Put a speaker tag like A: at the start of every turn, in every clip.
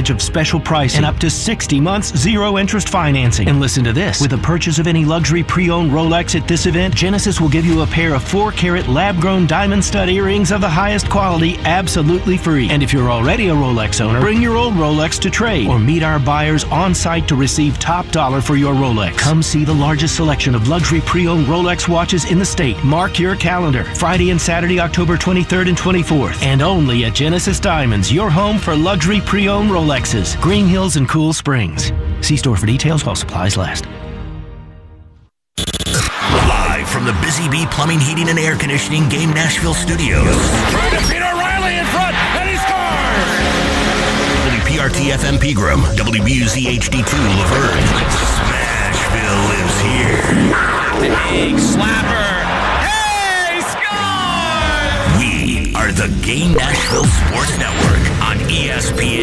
A: advantage of special pricing and up to 60 months zero-interest financing. And listen to this. With the purchase of any luxury pre-owned Rolex at this event, Genesis will give you a pair of 4-carat lab-grown diamond stud earrings of the highest quality absolutely free. And if you're already a Rolex owner, bring your old Rolex to trade or meet our buyers on site to receive top dollar for your Rolex. Come see the largest selection of luxury pre-owned Rolex watches in the state. Mark your calendar. Friday and Saturday, October 23rd and 24th. And only at Genesis Diamonds, your home for luxury pre-owned Rolexes. Green Hills and Cool Springs. See store for details while supplies last.
B: Live from the Busy Bee Plumbing, Heating, and Air Conditioning Game Nashville studios.
C: Trying to beat O'Reilly in front, and he scores!
B: WPRT FM Pegram, WBUZ HD2 Laverne. Smashville lives here.
C: Big slapper. Hey, score!
B: We are the Game Nashville Sports Network on ESPN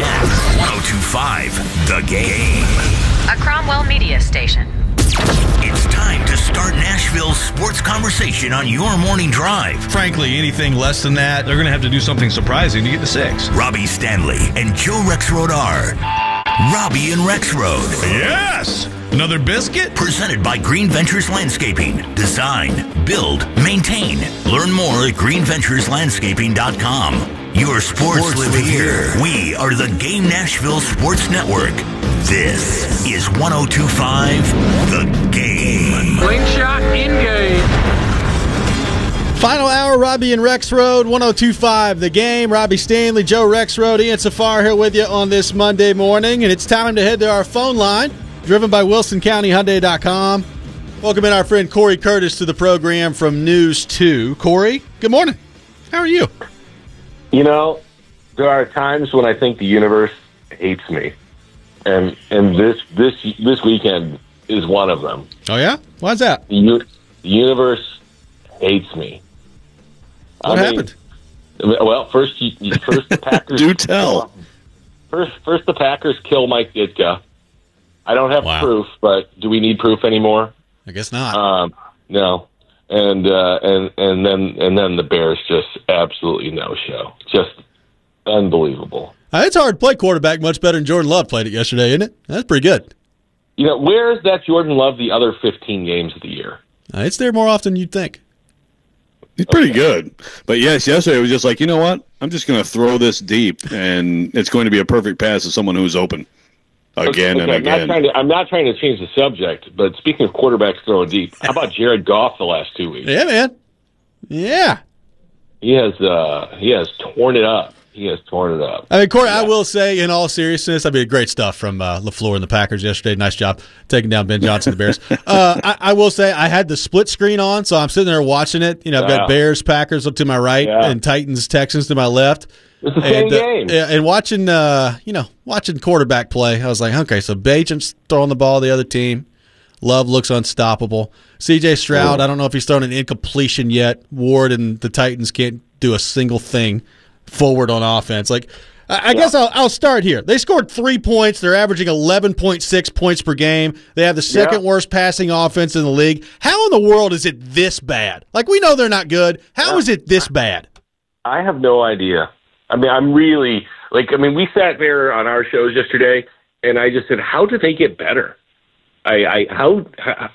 B: 102.5 The Game.
D: A Cromwell Media station.
B: It's time to start Nashville's sports conversation on your morning drive.
E: Frankly, anything less than that, they're going to have to do something surprising to get the 6.
B: Robbie Stanley and Joe Rexrode are Robbie and Rexrode.
E: Yes! Another biscuit?
B: Presented by Green Ventures Landscaping. Design, build, maintain. Learn more at greenventureslandscaping.com. Your sports live here. We are the Game Nashville Sports Network. This is 102.5 The Game.
C: Slingshot in game.
F: Final hour, Robbie and Rexrode, 102.5 The Game. Robbie Stanley, Joe Rexrode, Ian Safar here with you on this Monday morning. And it's time to head to our phone line, driven by WilsonCountyHyundai.com. Welcome in our friend Corey Curtis to the program from News 2. Corey, good morning. How are you?
G: You know, there are times when I think the universe hates me. And this weekend is one of them.
F: Oh, yeah? Why's that?
G: The universe hates me.
F: What happened?
G: Well, first the Packers.
E: Do tell.
G: First the Packers kill Mike Ditka. I don't have proof, but do we need proof anymore?
F: I guess not.
G: No. And then the Bears just absolutely no show. Just unbelievable.
F: It's hard to play quarterback much better than Jordan Love played it yesterday, isn't it? That's pretty good.
G: You know, where is that Jordan Love the other 15 games of the year?
F: It's there more often than you'd think.
H: He's pretty good. But, yes, yesterday it was just like, you know what? I'm just going to throw this deep, and it's going to be a perfect pass to someone who's open again and again.
G: I'm not trying to change the subject, but speaking of quarterbacks throwing deep, how about Jared Goff the last 2 weeks?
F: Yeah, man. Yeah.
G: He has torn it up. He has torn it up.
F: I mean, Corey, I will say, in all seriousness, great stuff from LaFleur and the Packers yesterday. Nice job taking down Ben Johnson, the Bears. I will say I had the split screen on, so I'm sitting there watching it. You know, I've got Bears, Packers up to my right, and Titans, Texans to my left.
G: It's the same game.
F: And watching quarterback play, I was like, okay, so Bajan's throwing the ball to the other team. Love looks unstoppable. C.J. Stroud, I don't know if he's thrown an incompletion yet. Ward and the Titans can't do a single thing forward on offense. Like, I guess I'll start here. They scored 3 points. They're averaging 11.6 points per game. They have the second worst passing offense in the league. How in the world is it this bad? Like, we know they're not good. How is it this bad?
G: I have no idea. I mean, I'm really we sat there on our shows yesterday, and I just said, how did they get better? Look,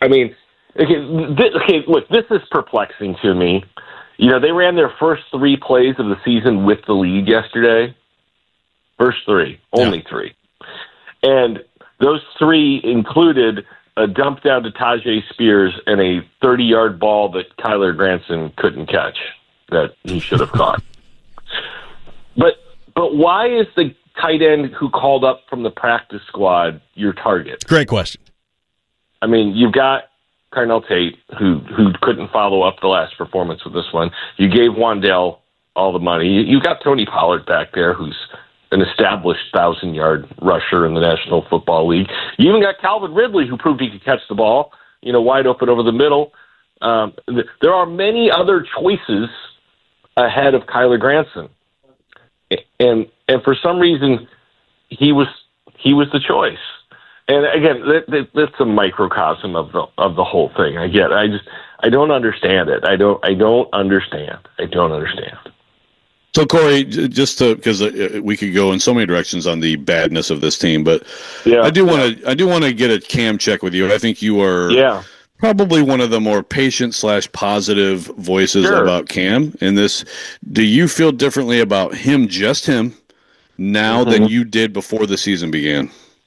G: this is perplexing to me. You know, they ran their first 3 plays of the season with the lead yesterday. First 3, only 3. And those 3 included a dump down to Tajay Spears and a 30-yard ball that Kyler Granson couldn't catch that he should have caught. But why is the tight end who called up from the practice squad your target?
F: Great question.
G: I mean, you've got Carnell Tate, who couldn't follow up the last performance with this one. You gave Wandell all the money. You got Tony Pollard back there, who's an established 1,000-yard rusher in the National Football League. You even got Calvin Ridley, who proved he could catch the ball, wide open over the middle. There are many other choices ahead of Kyler Granson. And for some reason, he was the choice. And again, that's a microcosm of the whole thing. I get it. I don't understand it. I don't understand.
H: So, Corey, just because we could go in so many directions on the badness of this team, but I do want to get a Cam check with you. I think you are probably one of the more patient / positive voices about Cam in this. Do you feel differently about him, just him, now than you did before the season began?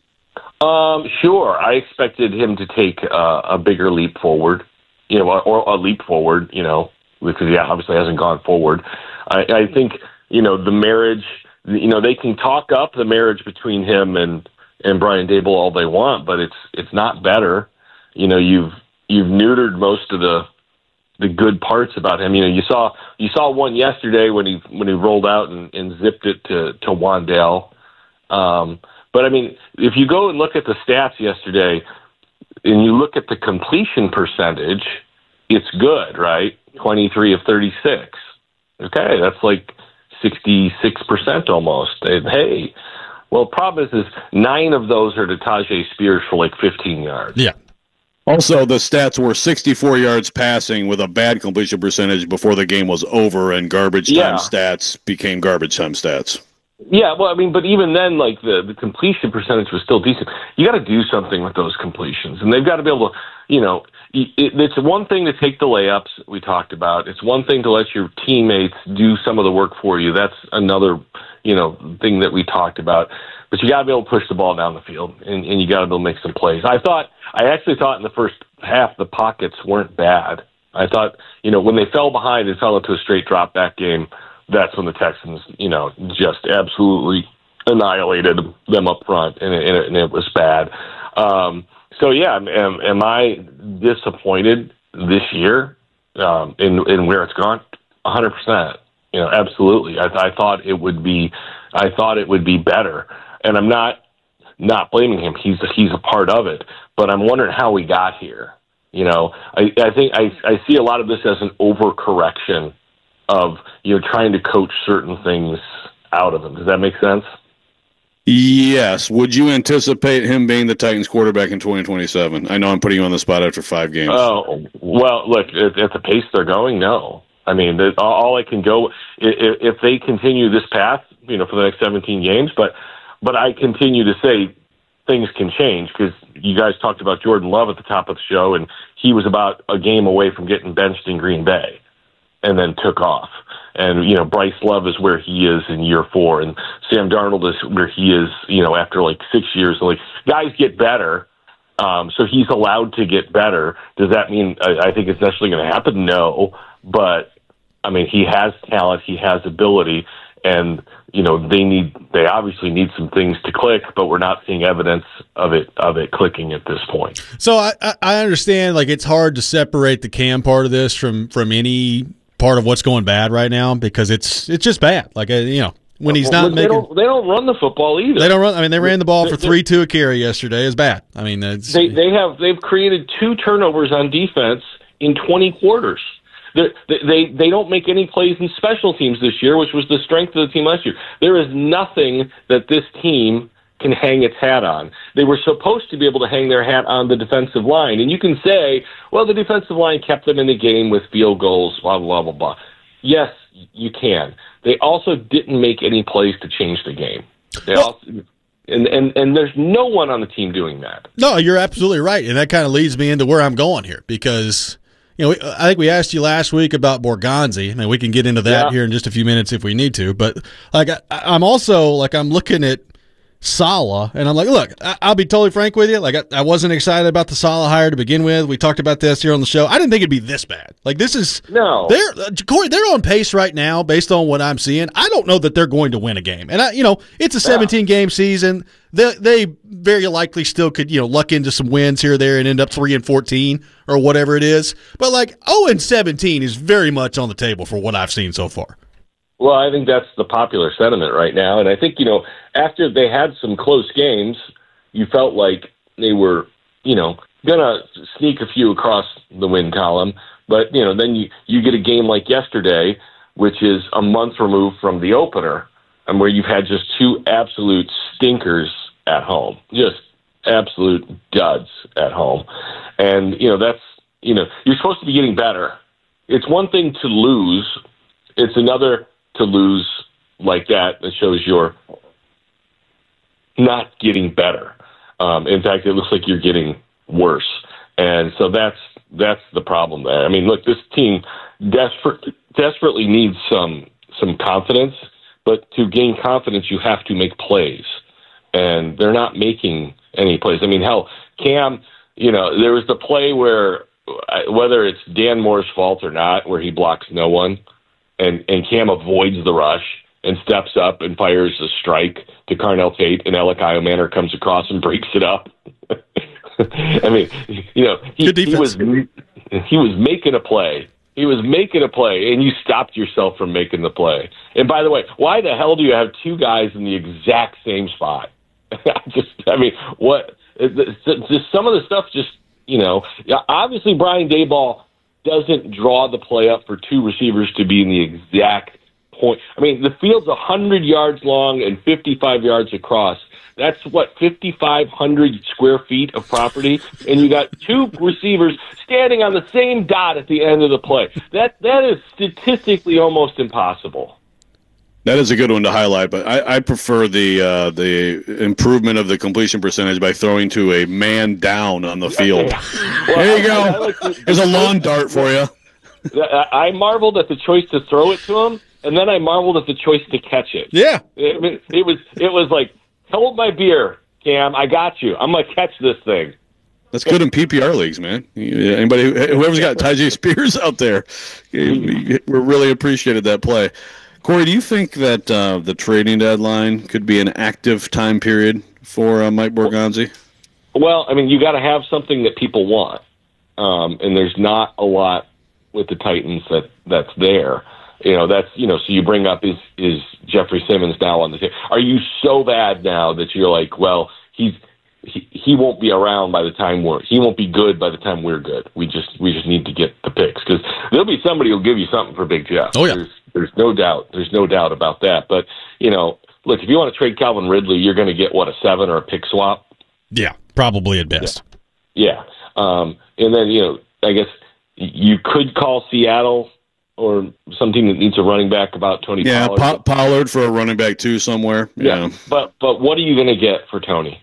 G: Sure. I expected him to take a bigger leap forward, or a leap forward, because he obviously hasn't gone forward. I think, the marriage, they can talk up the marriage between him and Brian Daboll all they want, but it's not better. You've neutered most of the good parts about him. You saw one yesterday when he rolled out and zipped it to Wan'Dale. But I mean, if you go and look at the stats yesterday and you look at the completion percentage, it's good, right? 23 of 36. Okay, that's like 66% almost. And hey, well, the problem is 9 of those are to Tyjae Spears for like 15 yards.
F: Yeah.
H: Also, the stats were 64 yards passing with a bad completion percentage before the game was over, and garbage time stats became garbage time stats.
G: Yeah, well, I mean, but even then, like, the completion percentage was still decent. You got to do something with those completions, and they've got to be able to, it's one thing to take the layups we talked about. It's one thing to let your teammates do some of the work for you. That's another, thing that we talked about. But you got to be able to push the ball down the field, and you got to be able to make some plays. I actually thought in the first half the pockets weren't bad. I thought, when they fell behind and fell into a straight drop back game, that's when the Texans, just absolutely annihilated them up front, and it was bad. So, yeah, am I disappointed this year in where it's gone? 100%. Absolutely. I thought it would be better, and I'm not blaming him. He's a part of it, but I'm wondering how we got here. I think I see a lot of this as an overcorrection of trying to coach certain things out of him. Does that make sense?
H: Yes. Would you anticipate him being the Titans quarterback in 2027? I know I'm putting you on the spot after 5 games.
G: Oh, well, look, at the pace they're going, no. I mean, all I can go if they continue this path, for the next 17 games. But I continue to say things can change, because you guys talked about Jordan Love at the top of the show, and he was about a game away from getting benched in Green Bay, and then took off. And, Bryce Love is where he is in year 4, and Sam Darnold is where he is, after like 6 years. Like, guys get better, so he's allowed to get better. Does that mean I think it's necessarily going to happen? No, but I mean, he has talent, he has ability, and they obviously need some things to click, but we're not seeing evidence of it clicking at this point.
F: So I understand, like, it's hard to separate the Cam part of this from any part of what's going bad right now, because it's just bad. Like, when he's not
G: they don't run the football either.
F: They don't run. I mean, they ran the ball for 3-2 a carry yesterday. It's bad. I mean,
G: they've created 2 turnovers on defense in 20 quarters. They don't make any plays in special teams this year, which was the strength of the team last year. There is nothing that this team can hang its hat on. They were supposed to be able to hang their hat on the defensive line. And you can say, well, the defensive line kept them in the game with field goals, blah, blah, blah, blah. Yes, you can. They also didn't make any plays to change the game. And there's no one on the team doing that.
F: No, you're absolutely right. And that kind of leads me into where I'm going here, because I think we asked you last week about Borgonzi, and we can get into that here in just a few minutes if we need to. But like, I'm also like, I'm looking at Saleh, and I'm like, look, I'll be totally frank with you. Like, I wasn't excited about the Saleh hire to begin with. We talked about this here on the show. I didn't think it'd be this bad. Like, this is Corey, they're on pace right now based on what I'm seeing. I don't know that they're going to win a game, and it's a 17 game season. They very likely still could luck into some wins here or there and end up 3-14 or whatever it is. But like 0-17 is very much on the table for what I've seen so far.
G: Well, I think that's the popular sentiment right now. And I think, after they had some close games, you felt like they were, going to sneak a few across the win column. But, then you get a game like yesterday, which is a month removed from the opener, and where you've had just 2 absolute stinkers at home, just absolute duds at home. And, that's, you're supposed to be getting better. It's one thing to lose. It's another to lose like that. That shows you're not getting better. In fact, it looks like you're getting worse. And so that's the problem there. I mean, look, this team desperately needs some confidence, but to gain confidence, you have to make plays. And they're not making any plays. I mean, hell, Cam, there was the play where, whether it's Dan Moore's fault or not, where he blocks no one, and Cam avoids the rush and steps up and fires a strike to Carnell Tate, and Alec Iomanner comes across and breaks it up. I mean, he was making a play. He was making a play, and you stopped yourself from making the play. And by the way, why the hell do you have two guys in the exact same spot? What? Just some of the stuff obviously Brian Daboll doesn't draw the play up for two receivers to be in the exact point. I mean, the field's 100 yards long and 55 yards across. That's 5,500 square feet of property, and you got two receivers standing on the same dot at the end of the play. That is statistically almost impossible.
H: That is a good one to highlight, but I prefer the improvement of the completion percentage by throwing to a man down on the field. Well, there you go. There's a lawn dart for you.
G: I marveled at the choice to throw it to him, and then I marveled at the choice to catch it.
F: Yeah,
G: it was like, hold my beer, Cam. I got you. I'm gonna catch this thing.
H: That's good in PPR leagues, man. Whoever's got Tyjae Spears out there, we really appreciated that play. Corey, do you think that the trading deadline could be an active time period for Mike Borgonzi?
G: Well, I mean, you got to have something that people want, and there's not a lot with the Titans that's there. So you bring up is Jeffrey Simmons now on the team? Are you so bad now that you're like, well, he won't be around by the time he won't be good by the time we're good. We just need to get the picks, because there'll be somebody who'll give you something for Big Jeff.
F: Oh yeah.
G: There's no doubt. There's no doubt about that. But, look, if you want to trade Calvin Ridley, you're going to get, a 7 or a pick swap?
F: Yeah, probably at best.
G: Yeah. And then, I guess you could call Seattle or some team that needs a running back about Tony Pollard.
H: Yeah, Pollard for a running back too somewhere. Yeah.
G: But what are you going to get for Tony?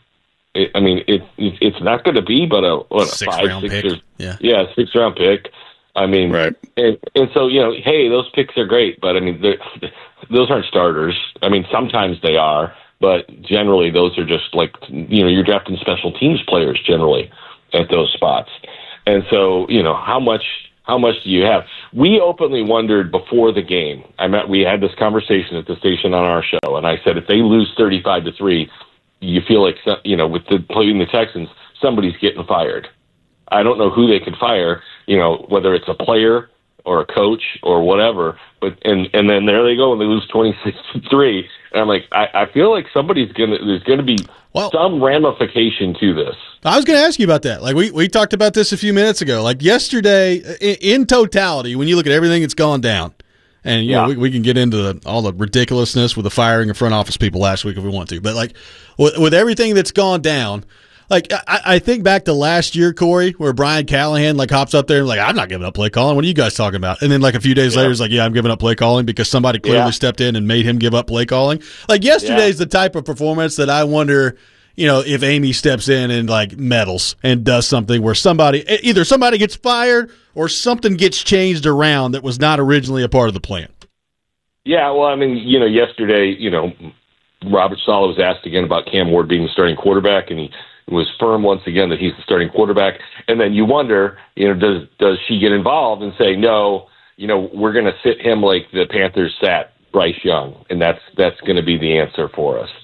G: It's not going to be but a
F: 6th-round pick.
G: 6th-round pick. I mean,
H: right.
G: And so, hey, those picks are great, but I mean, those aren't starters. I mean, sometimes they are, but generally those are just like, you're drafting special teams players generally at those spots. And so, how much do you have? We openly wondered before the game. We had this conversation at the station on our show, and I said, if they lose 35-3, you feel like, with playing the Texans, somebody's getting fired. I don't know who they could fire, whether it's a player or a coach or whatever. But and then there they go and they lose 26-3. And I'm like, I feel like there's gonna be some ramification to this.
F: I was going to ask you about that. Like we talked about this a few minutes ago. Like yesterday, in totality, when you look at everything that's gone down, and we can get into all the ridiculousness with the firing of front office people last week if we want to. But like with everything that's gone down. Like, I think back to last year, Corey, where Brian Callahan, hops up there and I'm not giving up play calling. What are you guys talking about? And then, a few days later, he's like, I'm giving up play calling because somebody clearly stepped in and made him give up play calling. Yesterday's the type of performance that I wonder, if Amy steps in and, meddles and does something where either somebody gets fired or something gets changed around that was not originally a part of the plan.
G: Yeah, well, I mean, yesterday, Robert Saleh was asked again about Cam Ward being the starting quarterback, and he was firm once again that he's the starting quarterback. And then you wonder, does she get involved and say, no, we're going to sit him like the Panthers sat Bryce Young, and that's going to be the answer for us.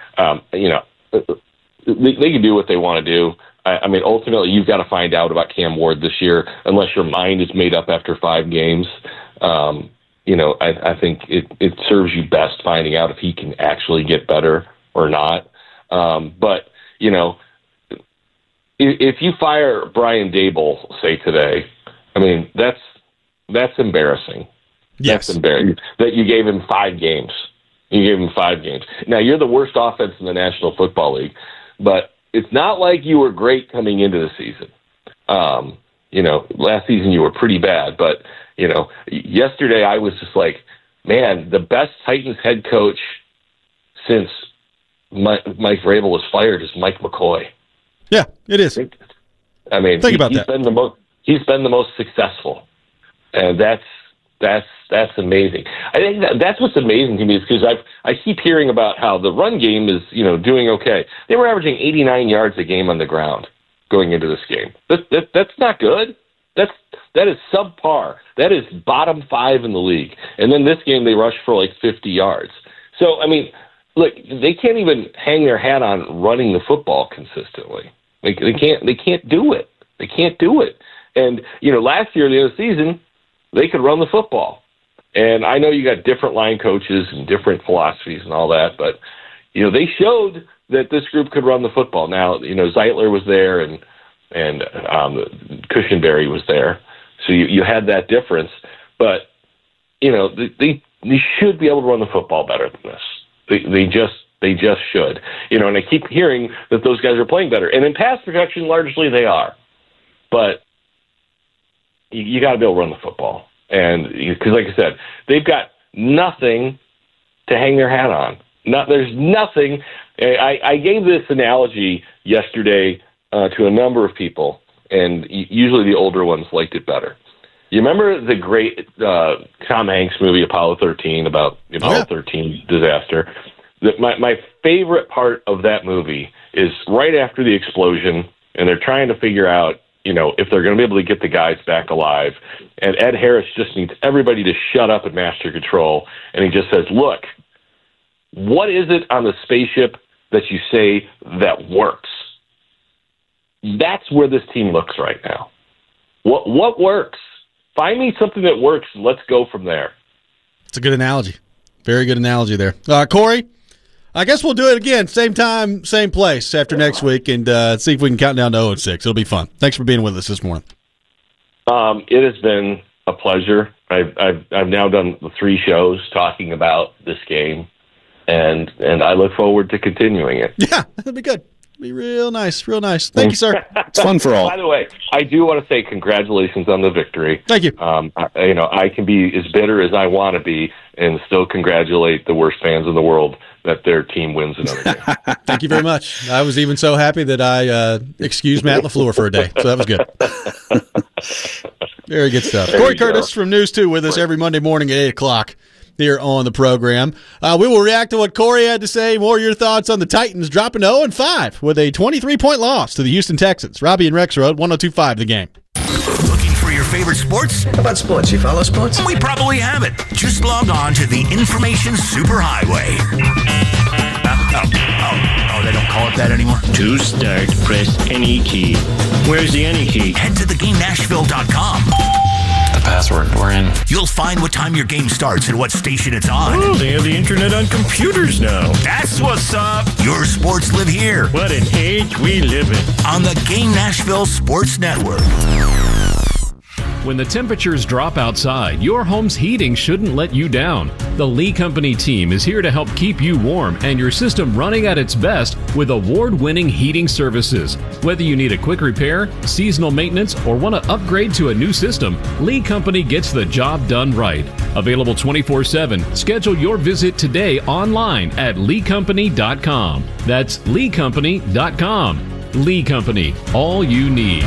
G: They can do what they want to do. I mean, ultimately, you've got to find out about Cam Ward this year, unless your mind is made up after 5 games. I think it serves you best finding out if he can actually get better or not. But if you fire Brian Daboll, say today, I mean, that's embarrassing.
F: Yes.
G: That's embarrassing that you gave him 5 games. You gave him 5 games. Now, you're the worst offense in the National Football League, but it's not like you were great coming into the season. Last season you were pretty bad, but, yesterday I was just like, man, the best Titans head coach since Mike Vrabel was fired is Mike McCoy.
F: Yeah, it is.
G: I mean, he's been the most successful, and that's amazing. I think that's what's amazing to me is because I keep hearing about how the run game is doing okay. They were averaging 89 yards a game on the ground going into this game. That's not good. That is subpar. That is bottom 5 in the league. And then this game they rushed for like 50 yards. So I mean, look, they can't even hang their hat on running the football consistently. They can't do it. They can't do it. And last year, the end of the season, they could run the football. And I know you got different line coaches and different philosophies and all that, but they showed that this group could run the football. Now, Zeitler was there and Cushenberry was there, so you had that difference. But they should be able to run the football better than this. They just should. And I keep hearing that those guys are playing better. And in pass protection, largely they are. But you got to be able to run the football. And because, like I said, they've got nothing to hang their hat on. There's nothing. I gave this analogy yesterday to a number of people, and usually the older ones liked it better. You remember the great Tom Hanks movie Apollo 13 about the Apollo 13 disaster? My favorite part of that movie is right after the explosion, and they're trying to figure out, if they're going to be able to get the guys back alive. And Ed Harris just needs everybody to shut up at master control, and he just says, look, what is it on the spaceship that you say that works? That's where this team looks right now. What works? Find me something that works, and let's go from there.
F: It's a good analogy. Very good analogy there. Corey, I guess we'll do it again, same time, same place after next week, and see if we can count down to 0-6. It'll be fun. Thanks for being with us this morning.
G: It has been a pleasure. I've now done 3 shows talking about this game, and I look forward to continuing it.
F: Yeah, that'll be good. Be real nice, real nice. Thank you, sir.
H: It's fun for all.
G: By the way, I do want to say congratulations on the victory.
F: Thank you.
G: I can be as bitter as I want to be and still congratulate the worst fans in the world that their team wins another game.
F: Thank you very much. I was even so happy that I excused Matt LaFleur for a day, so that was good. Very good stuff. Corey Curtis from News 2 with us every Monday morning at 8 o'clock. Here on the program. We will react to what Corey had to say, more your thoughts on the Titans dropping 0-5 with a 23-point loss to the Houston Texans. Robbie and Rex Road, 102.5 The Game.
B: Looking for your favorite sports?
I: How about sports? You follow sports?
B: We probably have it. Just log on to the Information Superhighway. Oh, they don't call it that anymore?
J: To start, press any key. Where's the any key?
B: Head to theGameNashville.com.
K: Password. We're in.
B: You'll find what time your game starts and what station it's on.
J: Oh, they have the internet on computers now.
B: That's what's up. Your sports live here.
J: What an age we live in.
B: On the Game Nashville Sports Network.
L: When the temperatures drop outside, your home's heating shouldn't let you down. The Lee Company team is here to help keep you warm and your system running at its best with award-winning heating services. Whether you need a quick repair, seasonal maintenance, or want to upgrade to a new system, Lee Company gets the job done right. Available 24/7. Schedule your visit today online at leecompany.com. That's leecompany.com. Lee Company, all you need.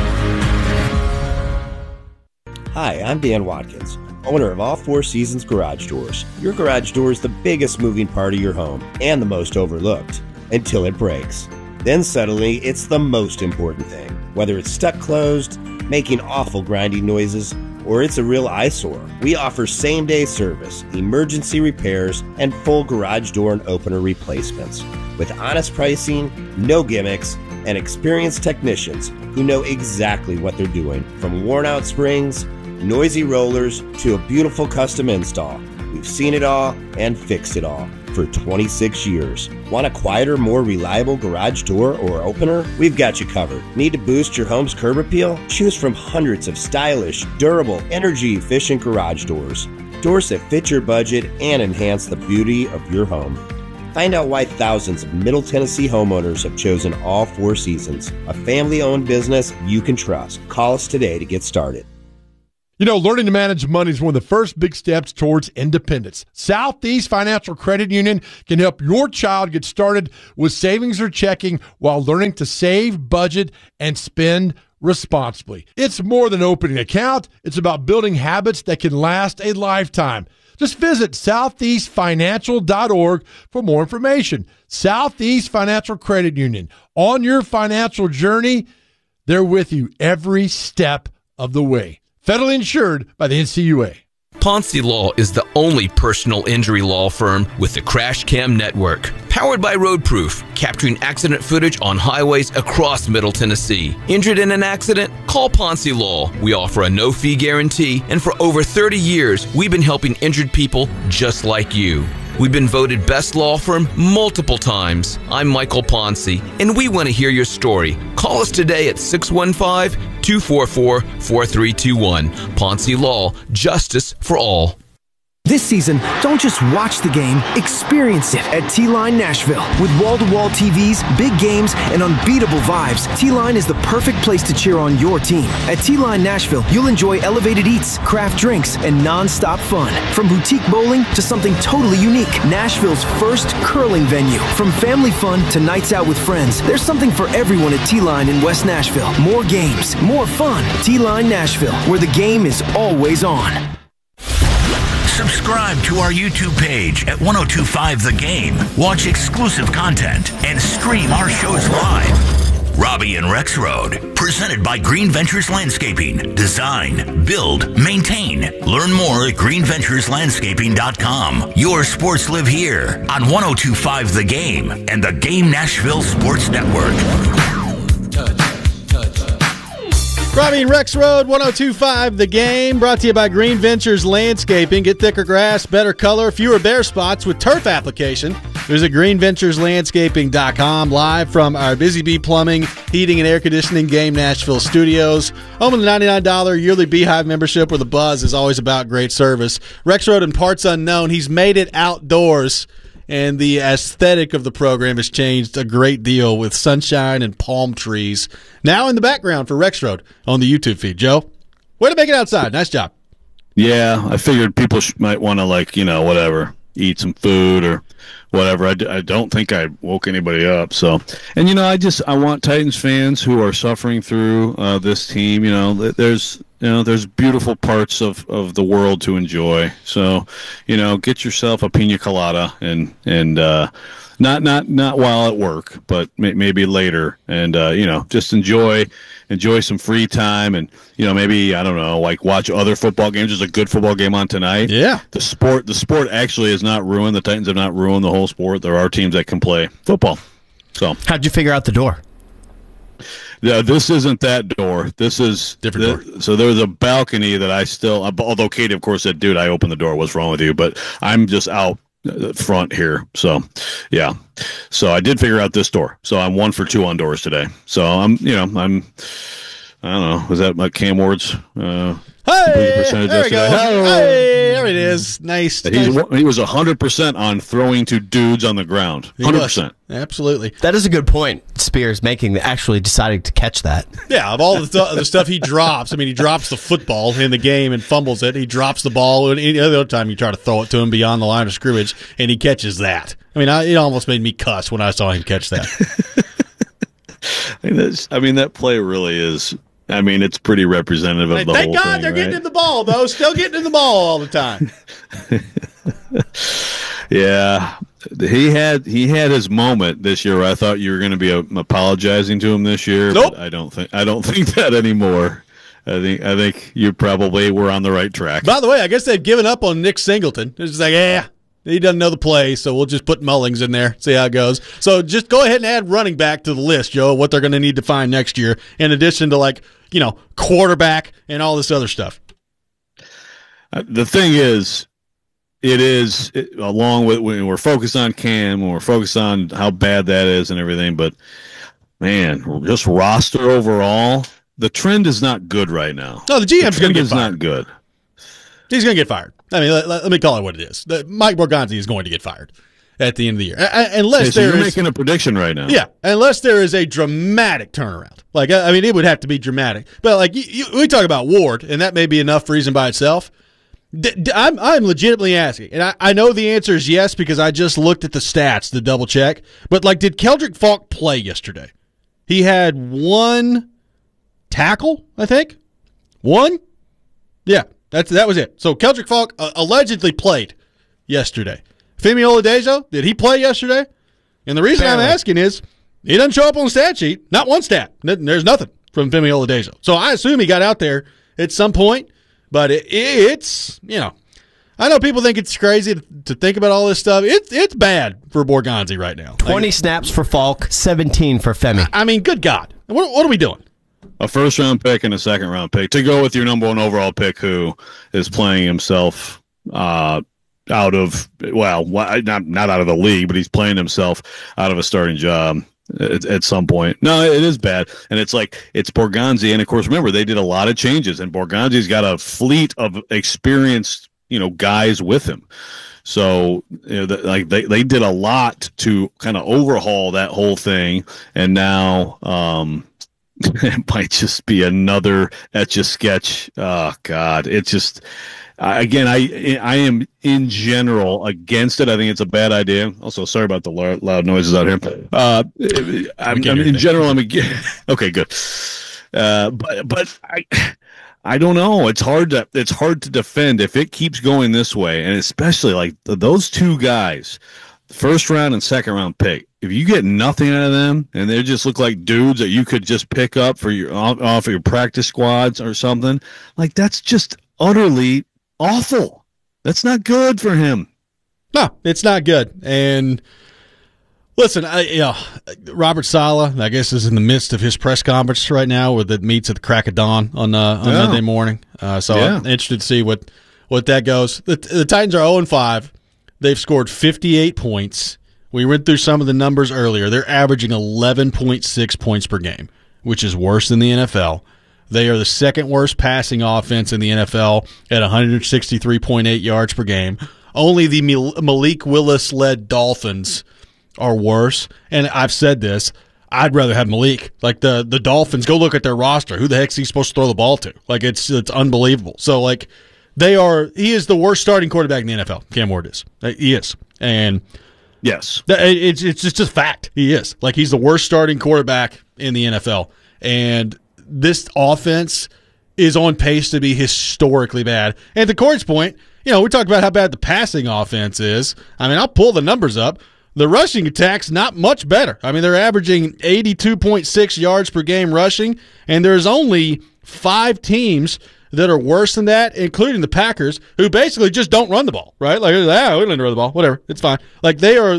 M: Hi, I'm Dan Watkins, owner of All Four Seasons Garage Doors. Your garage door is the biggest moving part of your home and the most overlooked until it breaks. Then suddenly, it's the most important thing. Whether it's stuck closed, making awful grinding noises, or it's a real eyesore, we offer same-day service, emergency repairs, and full garage door and opener replacements. With honest pricing, no gimmicks, and experienced technicians who know exactly what they're doing. From worn-out springs, noisy rollers, to a beautiful custom install. We've seen it all and fixed it all for 26 years. Want a quieter, more reliable garage door or opener? We've got you covered. Need to boost your home's curb appeal? Choose from hundreds of stylish, durable, energy-efficient garage doors. Doors that fit your budget and enhance the beauty of your home. Find out why thousands of Middle Tennessee homeowners have chosen All Four Seasons, a family-owned business you can trust. Call us today to get started.
I: You know, learning to manage money is one of the first big steps towards independence. Southeast Financial Credit Union can help your child get started with savings or checking while learning to save, budget, and spend responsibly. It's more than opening an account. It's about building habits that can last a lifetime. Just visit southeastfinancial.org for more information. Southeast Financial Credit Union. On your financial journey, they're with you every step of the way. Federally insured by the NCUA.
N: Ponce Law is the only personal injury law firm with the Crash Cam Network. Powered by Roadproof, capturing accident footage on highways across Middle Tennessee. Injured in an accident? Call Ponce Law. We offer a no-fee guarantee, and for over 30 years, we've been helping injured people just like you. We've been voted best law firm multiple times. I'm Michael Ponce, and we want to hear your story. Call us today at 615-244-4321. Ponce Law, justice for all.
O: This season, don't just watch the game, experience it at T-Line Nashville. With wall-to-wall TVs, big games, and unbeatable vibes, T-Line is the perfect place to cheer on your team. At T-Line Nashville, you'll enjoy elevated eats, craft drinks, and non-stop fun. From boutique bowling to something totally unique, Nashville's first curling venue. From family fun to nights out with friends, there's something for everyone at T-Line in West Nashville. More games, more fun. T-Line Nashville, where the game is always on.
B: Subscribe to our YouTube page at 1025 The Game. Watch exclusive content and stream our shows live. Robbie and Rex Road, presented by Green Ventures Landscaping. Design, build, maintain. Learn more at greenventureslandscaping.com. Your sports live here on 1025 The Game and the Game Nashville Sports Network.
F: Robbie and Rex Road, 1025 The Game, brought to you by Green Ventures Landscaping. Get thicker grass, better color, fewer bare spots with turf application. Visit greenventureslandscaping.com, live from our Busy Bee Plumbing, Heating, and Air Conditioning Game Nashville studios. Home of the $99 yearly Beehive membership, where the buzz is always about great service. Rex Road and Parts Unknown, he's made it outdoors, and the aesthetic of the program has changed a great deal with sunshine and palm trees. Now in the background for Rex Road on the YouTube feed. Joe, way to make it outside. Nice job.
H: Yeah, I figured people might want to, whatever, eat some food or whatever. I don't think I woke anybody up. So, and, I want Titans fans who are suffering through this team. There's beautiful parts of the world to enjoy. So, get yourself a pina colada and not while at work, but maybe later, and just enjoy some free time, and maybe watch other football games. There's a good football game on tonight.
F: Yeah,
H: the sport actually is not ruined. The Titans have not ruined the whole sport. There are teams that can play football. So,
P: how'd you figure out the door?
H: Yeah, this isn't that door. This is
F: different door.
H: So there's a balcony that I still, although Katie, of course, said, "Dude, I opened the door. What's wrong with you?" But I'm just out front here. So, yeah. So I did figure out this door. So I'm 1 for 2 on doors today. So I don't know. Was that my Cam Ward's?
F: Hey, there we go. Hey, there it is. Nice.
H: He was 100% on throwing to dudes on the ground. 100%.
F: Absolutely.
P: That is a good point. Spears actually deciding to catch that.
F: Yeah, of all the stuff he drops. I mean, he drops the football in the game and fumbles it. He drops the ball. And any other time you try to throw it to him beyond the line of scrimmage, and he catches that. I mean, it almost made me cuss when I saw him catch that.
H: That play really is. It's pretty representative of the whole thing.
F: Thank God they're getting in the ball, though. Still getting in the ball all the time.
H: Yeah, he had his moment this year where I thought you were going to be apologizing to him this year.
F: Nope.
H: But I don't think that anymore. I think you probably were on the right track.
F: By the way, I guess they've given up on Nick Singleton. It's just like, he doesn't know the play, so we'll just put Mullings in there, see how it goes. So just go ahead and add running back to the list, Joe, what they're going to need to find next year, in addition to, quarterback and all this other stuff.
H: The thing is, along with when we're focused on Cam, when we're focused on how bad that is and everything, but, man, just roster overall, the trend is not good right now.
F: No, the GM's going to get fired.
H: Not good.
F: He's going to get fired. I mean, let me call it what it is. Mike Borgonzi is going to get fired at the end of the year. Unless
H: you're making a prediction right now.
F: Yeah, unless there is a dramatic turnaround. Like, I mean, it would have to be dramatic. But, like, we talk about Ward, and that may be enough reason by itself. I'm legitimately asking, and I know the answer is yes because I just looked at the stats to double check. But, like, did Keldrick Faulk play yesterday? He had 1 tackle, I think. 1? Yeah, that was it. So Keldrick Faulk allegedly played yesterday. Femi Oladejo, did he play yesterday? And the reason I'm asking is he doesn't show up on the stat sheet. Not one stat. There's nothing from Femi Oladejo. So I assume he got out there at some point. But it's, you know, I know people think it's crazy to think about all this stuff. It's bad for Borgonzi right now.
P: 20 snaps for Faulk, 17 for Femi.
F: I mean, good God. What are we doing?
H: A first-round pick and a second-round pick to go with your number 1 overall pick who is playing himself out of, well, not out of the league, but he's playing himself out of a starting job at some point. No, it is bad. And it's like, it's Borgonzi. And of course, remember, they did a lot of changes and Borgonzi's got a fleet of experienced, guys with him. So, they did a lot to kind of overhaul that whole thing. And now, it might just be another Etch-a-Sketch. Oh God. It's just, again, I am in general against it. I think it's a bad idea. Also, sorry about the loud noises out here. In general, I'm against. Okay, good. But I don't know. It's hard to defend if it keeps going this way, and especially like those 2 guys, first round and second round pick. If you get nothing out of them, and they just look like dudes that you could just pick up for off of your practice squads or something, like that's just utterly awful. That's not good for him.
F: No, it's not good. And listen, Robert Saleh, I guess, is in the midst of his press conference right now, where it meets at the crack of dawn on Monday morning. I'm interested to see what that goes. The Titans are 0-5. They've scored 58 points. We went through some of the numbers earlier. They're averaging 11.6 points per game, which is worse than the NFL. They are the second worst passing offense in the NFL at 163.8 yards per game. Only the Malik Willis-led Dolphins are worse. And I've said this, I'd rather have Malik. Like the Dolphins, go look at their roster. Who the heck is he supposed to throw the ball to? Like it's unbelievable. So like he is the worst starting quarterback in the NFL. Cam Ward is. He is. And
H: yes,
F: it's just a fact. He is. Like he's the worst starting quarterback in the NFL. And this offense is on pace to be historically bad. And to Corey's point, we talked about how bad the passing offense is. I mean, I'll pull the numbers up. The rushing attack's not much better. I mean, they're averaging 82.6 yards per game rushing, and there's only 5 teams that are worse than that, including the Packers, who basically just don't run the ball, right? Like, we don't run the ball. Whatever. It's fine. Like, they are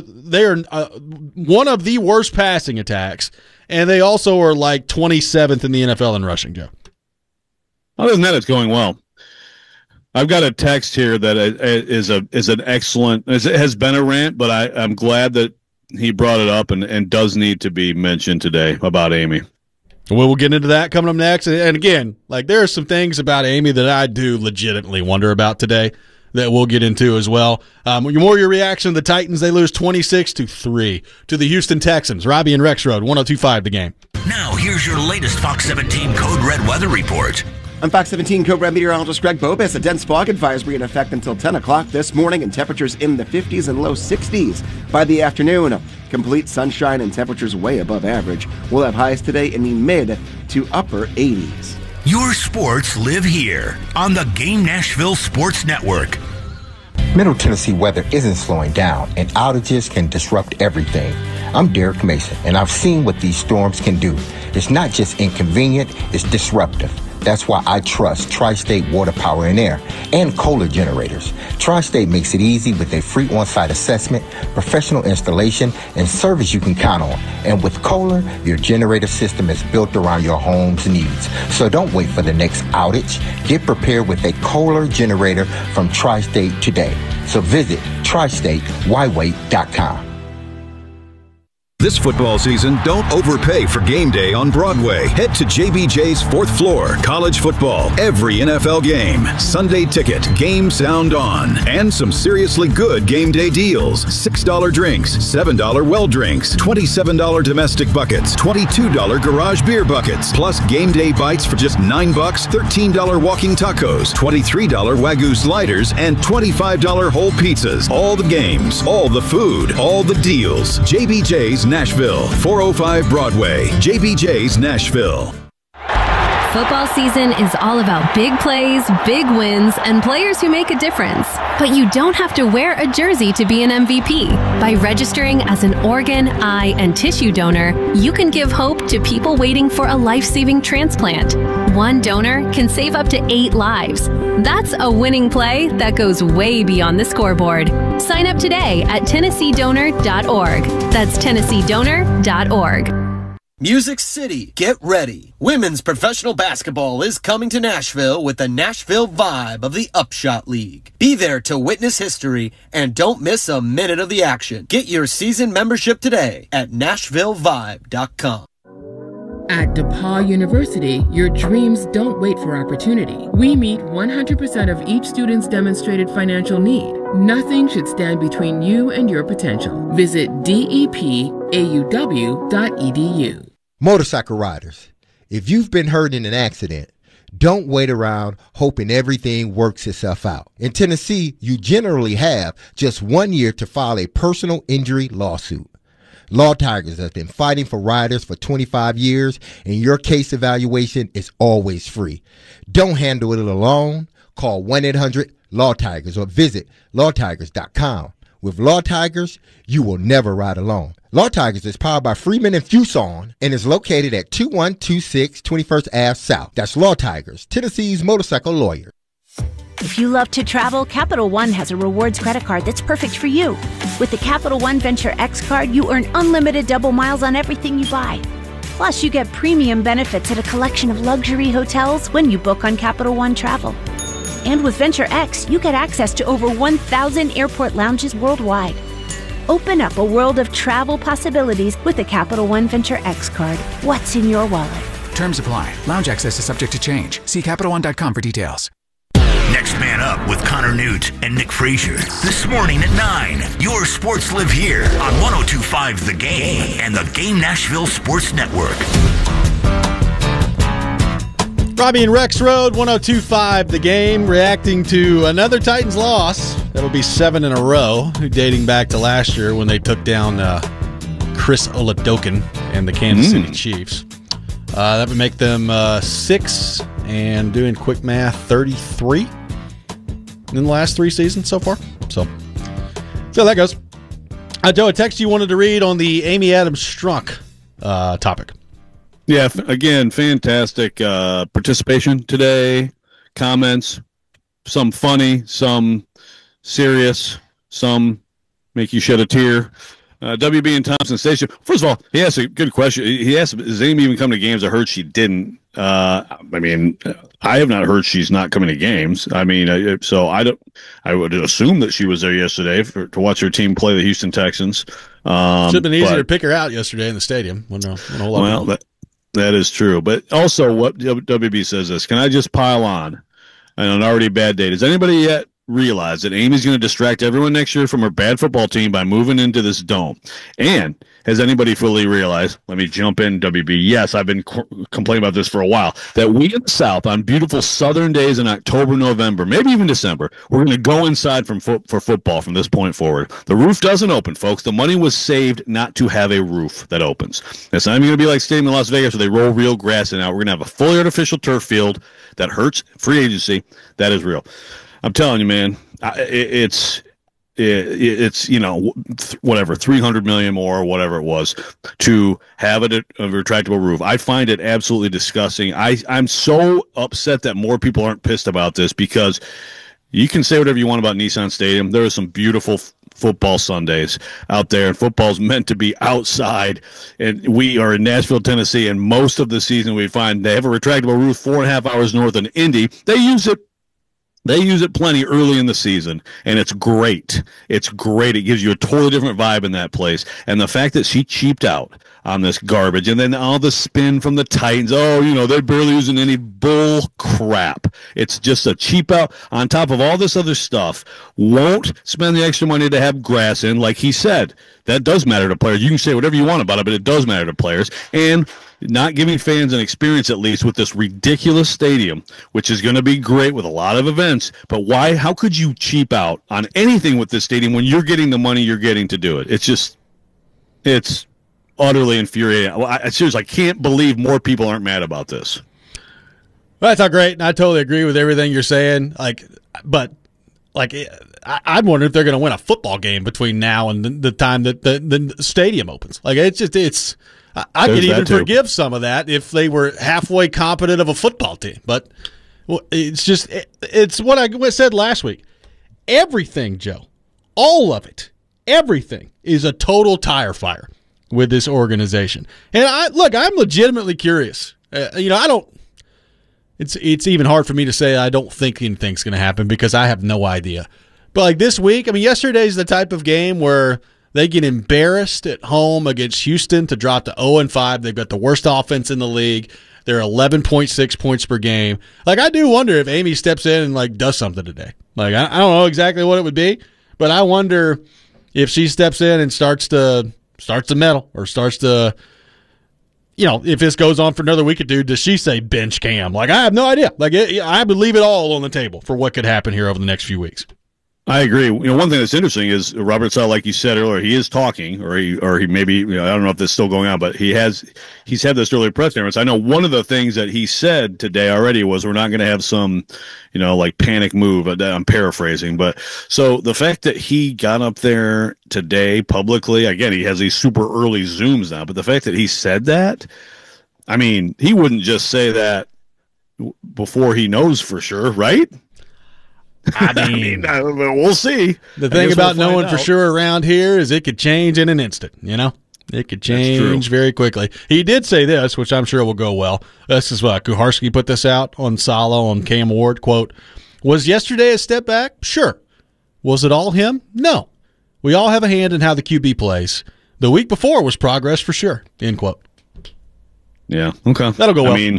F: one of the worst passing attacks. And they also are like 27th in the NFL in rushing, Joe.
H: Other than that, it's going well. I've got a text here that is an excellent. It has been a rant, but I'm glad that he brought it up and does need to be mentioned today about Amy.
F: We'll get into that coming up next. And again, like there are some things about Amy that I do legitimately wonder about today that we'll get into as well. Your reaction to the Titans. They lose 26-3 to the Houston Texans. Robbie and Rexroad, 102.5 The Game.
B: Now, here's your latest Fox 17 Code Red weather report.
Q: I'm Fox 17 Code Red meteorologist Greg Bobis. A dense fog advisory in effect until 10 o'clock this morning, and temperatures in the 50s and low 60s by the afternoon. Complete sunshine and temperatures way above average. We'll have highs today in the mid to upper 80s.
B: Your sports live here on the Game Nashville Sports Network.
R: Middle Tennessee weather isn't slowing down, and outages can disrupt everything. I'm Derek Mason, and I've seen what these storms can do. It's not just inconvenient, it's disruptive. That's why I trust Tri-State Water, Power, and Air and Kohler generators. Tri-State makes it easy with a free on-site assessment, professional installation, and service you can count on. And with Kohler, your generator system is built around your home's needs. So don't wait for the next outage. Get prepared with a Kohler generator from Tri-State today. So visit tristatewhywait.com.
S: This football season, don't overpay for game day on Broadway. Head to JBJ's 4th floor. College football, every NFL game. Sunday ticket, game sound on. And some seriously good game day deals. $6 drinks, $7 well drinks, $27 domestic buckets, $22 garage beer buckets, plus game day bites for just $9, $13 walking tacos, $23 Wagyu sliders, and $25 whole pizzas. All the games, all the food, all the deals. JBJ's Nashville, 405 Broadway. JBJ's Nashville.
T: Football season is all about big plays, big wins, and players who make a difference. But you don't have to wear a jersey to be an MVP. By registering as an organ, eye, and tissue donor, you can give hope to people waiting for a life-saving transplant. One donor can save up to 8 lives. That's a winning play that goes way beyond the scoreboard. Sign up today at TennesseeDonor.org. That's TennesseeDonor.org.
U: Music City, get ready. Women's professional basketball is coming to Nashville with the Nashville Vibe of the Upshot League. Be there to witness history and don't miss a minute of the action. Get your season membership today at NashvilleVibe.com.
V: At DePaul University, your dreams don't wait for opportunity. We meet 100% of each student's demonstrated financial need. Nothing should stand between you and your potential. Visit depauw.edu.
R: Motorcycle riders, if you've been hurt in an accident, don't wait around hoping everything works itself out. In Tennessee, you generally have just 1 year to file a personal injury lawsuit. Law Tigers has been fighting for riders for 25 years, and your case evaluation is always free. Don't handle it alone. Call 1-800-LAW-TIGERS or visit lawtigers.com. With Law Tigers, you will never ride alone. Law Tigers is powered by Freeman and Fuson and is located at 2126 21st Ave South. That's Law Tigers, Tennessee's motorcycle lawyer.
W: If you love to travel, Capital One has a rewards credit card that's perfect for you. With the Capital One Venture X card, you earn unlimited double miles on everything you buy. Plus, you get premium benefits at a collection of luxury hotels when you book on Capital One Travel. And with Venture X, you get access to over 1,000 airport lounges worldwide. Open up a world of travel possibilities with the Capital One Venture X card. What's in your wallet?
X: Terms apply. Lounge access is subject to change. See CapitalOne.com for details.
B: Next Man Up with Connor Newt and Nick Frazier. This morning at 9. Your sports live here on 102.5 The Game and the Game Nashville Sports Network.
F: Robbie and Rex Road, 102.5 The Game, reacting to another Titans loss. That'll be 7 in a row, dating back to last year when they took down Chris Oladokun and the Kansas City Chiefs. That would make them 6 and, doing quick math, 33 in the last 3 seasons so far. So how that goes. Joe, a text you wanted to read on the Amy Adams Strunk topic.
H: Yeah, again, fantastic participation today. Comments, some funny, some serious, some make you shed a tear. WB and Thompson Station. First of all, he asked a good question. He asked, "Does Amy even come to games?" I heard she didn't. I mean, I have not heard she's not coming to games. I mean, so I don't. I would assume that she was there yesterday to watch her team play the Houston Texans.
F: Should have been easier to pick her out yesterday in the stadium.
H: That is true. But also, what WB says is, can I just pile on an already bad day? Does anybody yet realize that Amy's going to distract everyone next year from her bad football team by moving into this dome? And has anybody fully realized, let me jump in, WB, yes, I've been complaining about this for a while, that we in the South, on beautiful southern days in October, November, maybe even December, we're going to go inside for football from this point forward. The roof doesn't open, folks. The money was saved not to have a roof that opens. It's not even going to be like stadium in Las Vegas where they roll real grass in. Now we're going to have a fully artificial turf field that hurts free agency. That is real. I'm telling you, man, it's whatever, $300 million more or whatever it was to have a retractable roof. I find it absolutely disgusting. I'm so upset that more people aren't pissed about this, because you can say whatever you want about Nissan Stadium. There are some beautiful football Sundays out there, and football's meant to be outside, and we are in Nashville, Tennessee, and most of the season we find they have a retractable roof 4.5 hours north of Indy. They use it They use it plenty early in the season, and it's great. It's great. It gives you a totally different vibe in that place. And the fact that she cheaped out on this garbage, and then all the spin from the Titans, they're barely using any bull crap. It's just a cheap out on top of all this other stuff. Won't spend the extra money to have grass in, like he said. That does matter to players. You can say whatever you want about it, but it does matter to players. And not giving fans an experience, at least, with this ridiculous stadium, which is going to be great with a lot of events. But why? How could you cheap out on anything with this stadium when you're getting the money you're getting to do it? It's utterly infuriating. I seriously, I can't believe more people aren't mad about this.
F: Well, that's not great, and I totally agree with everything you're saying. I'm wondering if they're going to win a football game between now and the time that the stadium opens. I could even forgive some of that if they were halfway competent of a football team. But it's what I said last week. Everything, Joe, all of it, everything is a total tire fire with this organization. And I'm legitimately curious. It's even hard for me to say I don't think anything's going to happen because I have no idea. But this week, yesterday's the type of game where they get embarrassed at home against Houston to drop to 0-5. They've got the worst offense in the league. They're 11.6 points per game. I do wonder if Amy steps in and does something today. I don't know exactly what it would be, but I wonder if she steps in and starts to meddle or starts to, if this goes on for another week or two, does she say bench Cam? I have no idea. I would leave it all on the table for what could happen here over the next few weeks.
H: I agree. One thing that's interesting is Robert Saleh, like you said earlier, he is talking, or he maybe, I don't know if this is still going on, but he's had this earlier press conference. I know one of the things that he said today already was we're not going to have some, panic move. I'm paraphrasing, but so the fact that he got up there today publicly, again, he has these super early Zooms now, but the fact that he said that, he wouldn't just say that before he knows for sure, right? We'll see.
F: The thing about knowing for sure around here is it could change in an instant, It could change very quickly. He did say this, which I'm sure will go well. This is what Kuharski put this out on Salo on Cam Ward, quote, "Was yesterday a step back? Sure. Was it all him? No. We all have a hand in how the QB plays. The week before was progress for sure," end quote.
H: Yeah, okay.
F: That'll go well.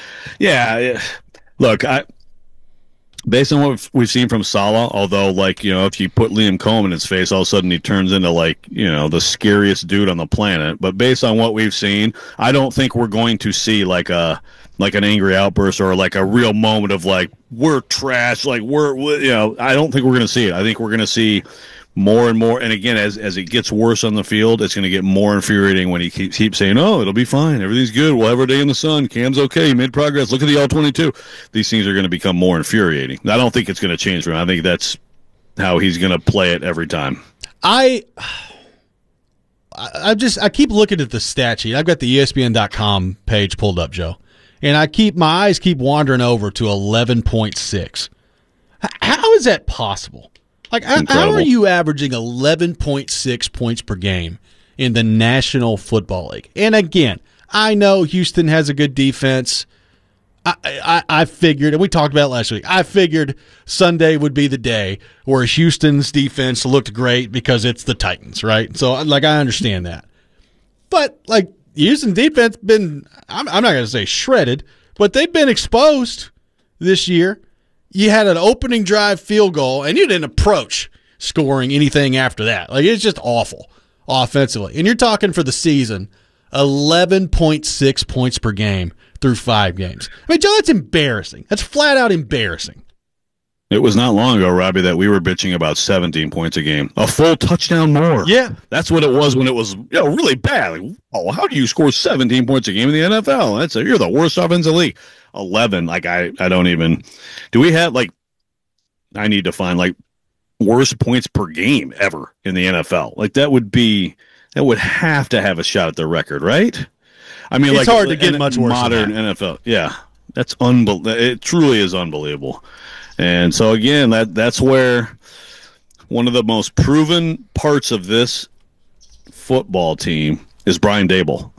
H: Look, based on what we've seen from Saleh, although, if you put Liam Cohen in his face, all of a sudden he turns into, the scariest dude on the planet. But based on what we've seen, I don't think we're going to see, an angry outburst or, a real moment of, we're trash, I don't think we're going to see it. I think we're going to see more and more. And, again, as it gets worse on the field, it's going to get more infuriating when he keeps saying, it'll be fine. Everything's good. We'll have our day in the sun. Cam's okay. He made progress. Look at the All-22. These things are going to become more infuriating. I don't think it's going to change for him. I think that's how he's going to play it every time.
F: I keep looking at the stat sheet. I've got the ESPN.com page pulled up, Joe. And my eyes keep wandering over to 11.6. How is that possible? How are you averaging 11.6 points per game in the National Football League? And again, I know Houston has a good defense. I figured, and we talked about it last week, I figured Sunday would be the day where Houston's defense looked great because it's the Titans, right? So, I understand that. But, Houston defense been, I'm not going to say shredded, but they've been exposed this year. You had an opening drive field goal, and you didn't approach scoring anything after that. It's just awful offensively. And you're talking for the season, 11.6 points per game through 5 games. Joe, that's embarrassing. That's flat out embarrassing.
H: It was not long ago, Robbie, that we were bitching about 17 points a game. A full touchdown more.
F: Yeah.
H: That's what it was when it was really bad. How do you score 17 points a game in the NFL? You're the worst offense in the league. 11, I don't even. Do we have, I need to find, worst points per game ever in the NFL? That would have to have a shot at the record, right?
F: It's hard to get much worse
H: modern
F: than that.
H: NFL. Yeah. That's unbelievable. It truly is unbelievable. And so, again, that's where one of the most proven parts of this football team is Brian Daboll.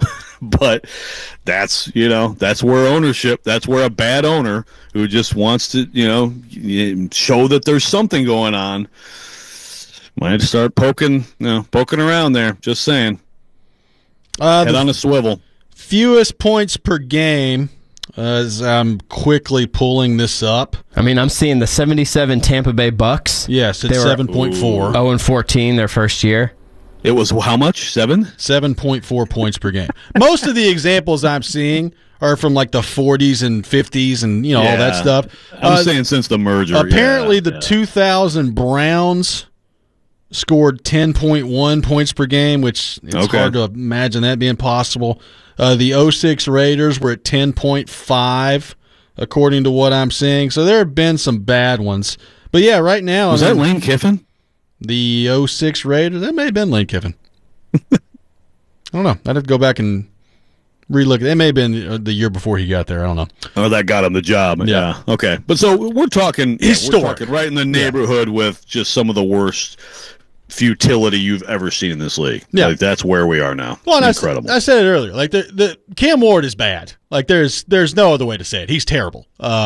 H: But that's where ownership, that's where a bad owner who just wants to, show that there's something going on might start poking around there. Just saying. Head on a swivel.
F: Fewest points per game, as I'm quickly pulling this up.
P: I mean, I'm seeing the 77 Tampa Bay Bucks.
F: Yes, it's 7.4.
P: 0-14 their first year.
H: It was how much?
F: 7.4 points per game. Most of the examples I'm seeing are from like the 40s and 50s and all that stuff.
H: I'm saying since the merger.
F: Apparently, the 2000 Browns scored 10.1 points per game, which it's hard to imagine that being possible. The 06 Raiders were at 10.5, according to what I'm seeing. So there have been some bad ones. But yeah, right now.
H: Was that Lane Kiffin?
F: The 06 Raiders, that may have been Lane Kiffin. I don't know. I'd have to go back and relook. It may have been the year before he got there. I don't know.
H: Oh, that got him the job. Yeah. Okay. But so we're talking right in the neighborhood with just some of the worst futility you've ever seen in this league. Yeah. Like, that's where we are now.
F: Well,
H: incredible.
F: I said it earlier. Like the Cam Ward is bad. Like there's no other way to say it. He's terrible.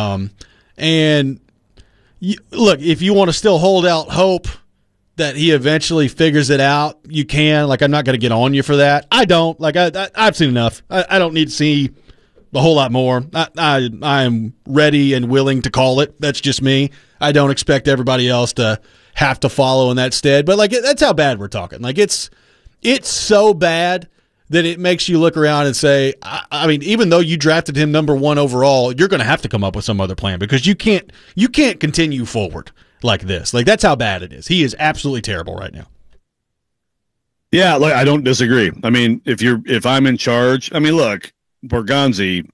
F: And look, if you want to still hold out hope that he eventually figures it out, you can. Like, I'm not going to get on you for that. I don't. Like, I've seen enough. I don't need to see a whole lot more. I am ready and willing to call it. That's just me. I don't expect everybody else to have to follow in that stead. But, like, that's how bad we're talking. Like, it's so bad that it makes you look around and say, I mean, even though you drafted him number 1 overall, you're going to have to come up with some other plan because you can't continue forward like this. Like, that's how bad it is. He is absolutely terrible right now.
H: Yeah, like, I don't disagree. I mean, if I'm in charge, I mean, look, Borgonzi's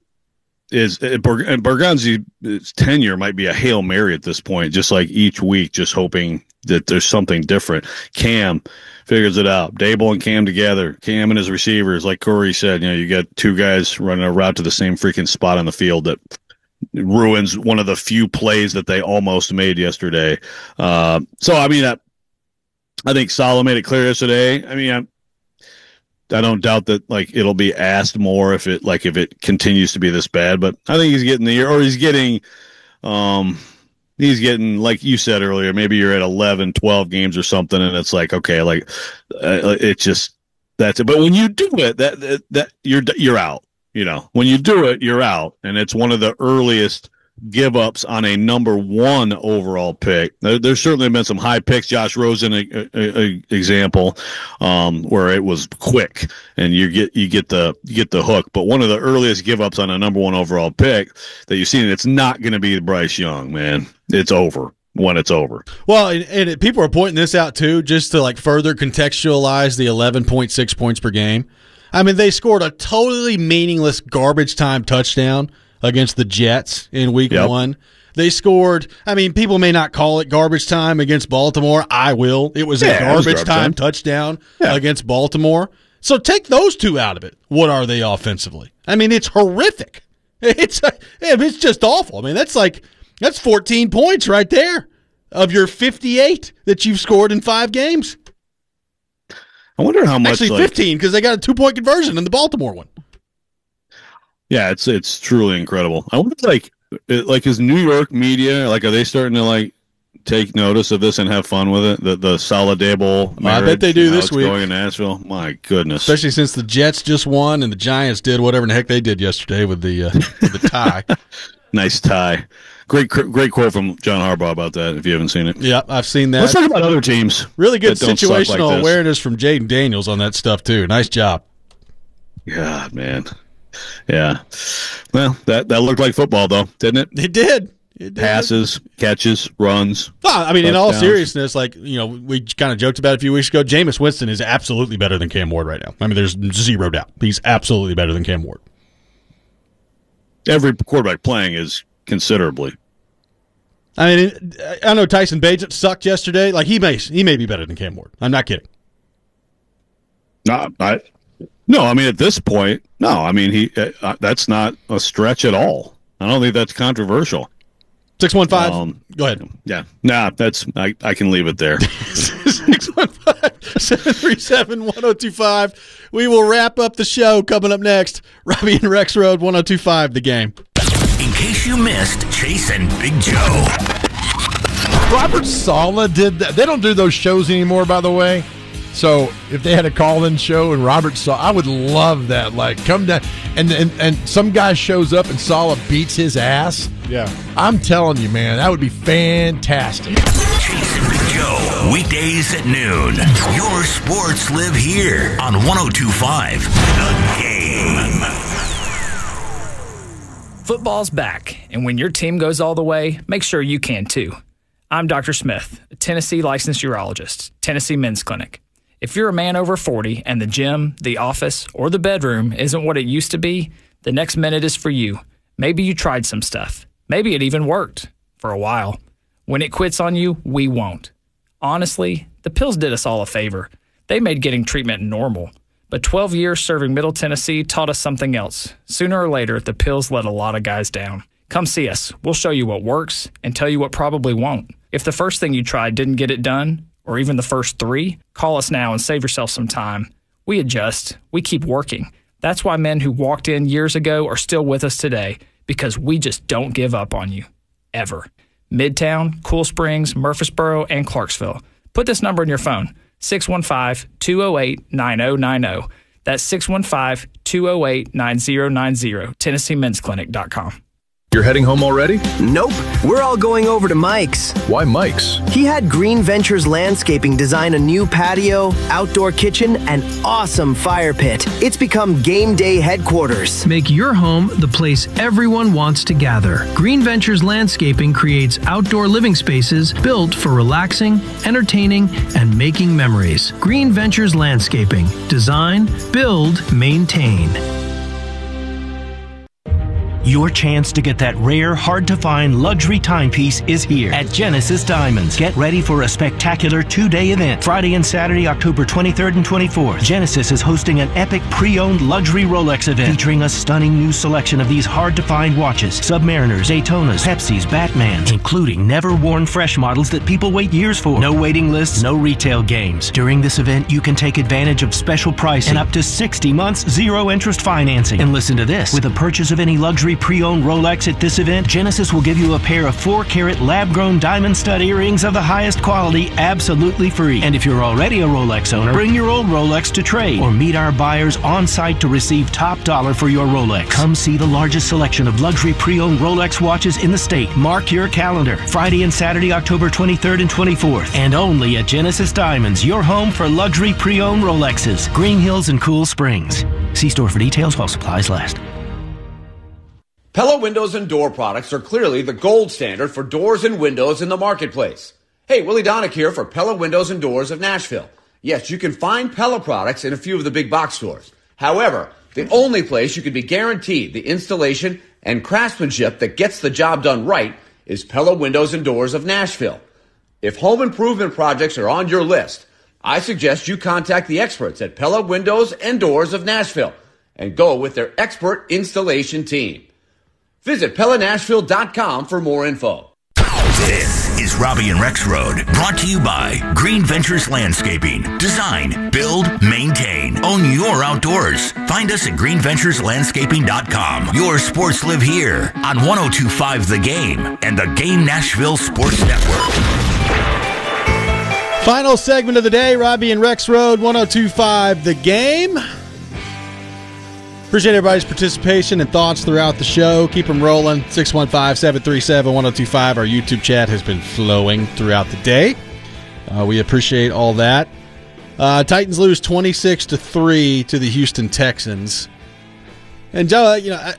H: tenure might be a Hail Mary at this point, just like each week, just hoping that there's something different. Cam figures it out. Dable and Cam together. Cam and his receivers, like Corey said, you got two guys running a route to the same freaking spot on the field that ruins one of the few plays that they almost made yesterday. So, I mean, I think Saleh made it clear yesterday. I mean, I don't doubt that, like, it'll be asked more if it continues to be this bad, but I think he's getting he's getting, like you said earlier, maybe you're at 11, 12 games or something, and it's like, okay, like, it's just, that's it. But when you do it, that you're out. When you do it, you're out. And it's one of the earliest give ups on a number 1 overall pick. There's certainly been some high picks. Josh Rosen, example, where it was quick and you get the hook. But one of the earliest give ups on a number 1 overall pick that you've seen, it's not going to be Bryce Young, man. It's over when it's over.
F: Well, and people are pointing this out too, just to like further contextualize the 11.6 points per game. I mean, they scored a totally meaningless garbage time touchdown against the Jets in week 1. They scored, I mean, people may not call it garbage time against Baltimore. I will. It was a garbage time touchdown against Baltimore. So take those two out of it. What are they offensively? I mean, it's horrific. It's just awful. I mean, that's 14 points right there of your 58 that you've scored in 5 games.
H: I wonder how much.
F: Actually, 15 because they got a 2-point conversion in the Baltimore one.
H: Yeah, it's truly incredible. I wonder, is New York media, are they starting to take notice of this and have fun with it? The Saleh Dable marriage,
F: I bet they do this week.
H: Going in Nashville, my goodness.
F: Especially since the Jets just won and the Giants did whatever the heck they did yesterday with the tie.
H: Nice tie. Great quote from John Harbaugh about that, if you haven't seen it.
F: Yeah, I've seen that.
H: Let's talk about other teams.
F: Really good situational awareness from Jaden Daniels on that stuff, too. Nice job.
H: God, man. Yeah. Well, that looked like football, though, didn't it?
F: It did.
H: Passes, catches, runs.
F: Well, I mean, in all seriousness, we kind of joked about it a few weeks ago, Jameis Winston is absolutely better than Cam Ward right now. I mean, there's zero doubt. He's absolutely better than Cam Ward.
H: Every quarterback playing is considerably.
F: I mean, I know Tyson Bagent sucked yesterday. Like, he may be better than Cam Ward. I'm not kidding.
H: No, I mean, at this point, no. I mean, that's not a stretch at all. I don't think that's controversial.
F: 615. Go ahead.
H: Yeah. Nah, I can leave it there.
F: 615-737-1025. We will wrap up the show coming up next. Robbie and Rex Road, 1025 The Game.
B: In case you missed Chase and Big Joe.
I: Robert Saleh did that. They don't do those shows anymore, by the way. So if they had a call-in show and Robert Saleh, I would love that. Like, come down and some guy shows up and Saleh beats his ass.
F: Yeah,
I: I'm telling you, man, that would be fantastic.
B: Chase and Big Joe, weekdays at noon. Your sports live here on 1025 The Game.
A: Football's back, and when your team goes all the way, make sure you can too. I'm Dr. Smith, a Tennessee licensed urologist, Tennessee Men's Clinic. If you're a man over 40 and the gym, the office, or the bedroom isn't what it used to be, the next minute is for you. Maybe you tried some stuff. Maybe it even worked for a while. When it quits on you, we won't. Honestly, the pills did us all a favor. They made getting treatment normal. But 12 years serving Middle Tennessee taught us something else. Sooner or later, the pills let a lot of guys down. Come see us. We'll show you what works and tell you what probably won't. If the first thing you tried didn't get it done, or even the first 3, call us now and save yourself some time. We adjust. We keep working. That's why men who walked in years ago are still with us today, because we just don't give up on you. Ever. Midtown, Cool Springs, Murfreesboro, and Clarksville. Put this number in your phone, 615-208-9090. That's 615-208-9090, TennesseeMen'sClinic.com.
C: You're heading home already?
O: Nope. We're all going over to Mike's.
C: Why Mike's?
O: He had Green Ventures Landscaping design a new patio, outdoor kitchen, and awesome fire pit. It's become game day headquarters.
D: Make your home the place everyone wants to gather. Green Ventures Landscaping creates outdoor living spaces built for relaxing, entertaining, and making memories. Green Ventures Landscaping. Design, build, maintain.
E: Your chance to get that rare, hard-to-find luxury timepiece is here at Genesis Diamonds. Get ready for a spectacular 2-day event. Friday and Saturday, October 23rd and 24th. Genesis is hosting an epic pre-owned luxury Rolex event featuring a stunning new selection of these hard-to-find watches. Submariners, Daytonas, Pepsis, Batmans, including never-worn fresh models that people wait years for. No waiting lists, no retail games. During this event, you can take advantage of special pricing and up to 60 months zero-interest financing. And listen to this. With a purchase of any luxury pre-owned Rolex at this event, Genesis will give you a pair of 4-carat lab-grown diamond stud earrings of the highest quality absolutely free. And if you're already a Rolex owner, bring your old Rolex to trade or meet our buyers on site to receive top dollar for your Rolex. Come see the largest selection of luxury pre-owned Rolex watches in the state. Mark your calendar. Friday and Saturday, October 23rd and 24th. And only at Genesis Diamonds, your home for luxury pre-owned Rolexes. Green Hills and Cool Springs. See store for details while supplies last.
Y: Pella Windows and Door products are clearly the gold standard for doors and windows in the marketplace. Hey, Willie Donick here for Pella Windows and Doors of Nashville. Yes, you can find Pella products in a few of the big box stores. However, the only place you can be guaranteed the installation and craftsmanship that gets the job done right is Pella Windows and Doors of Nashville. If home improvement projects are on your list, I suggest you contact the experts at Pella Windows and Doors of Nashville and go with their expert installation team. Visit PellaNashville.com for more info.
B: This is Robbie and Rex Road, brought to you by Green Ventures Landscaping. Design, build, maintain. Own your outdoors. Find us at greenventureslandscaping.com. Your sports live here on 1025 The Game and the Game Nashville Sports Network.
F: Final segment of the day, Robbie and Rex Road, 1025 The Game. Appreciate everybody's participation and thoughts throughout the show. Keep them rolling. 615-737-1025. Our YouTube chat has been flowing throughout the day. We appreciate all that. Titans lose 26-3 to the Houston Texans. And Joe,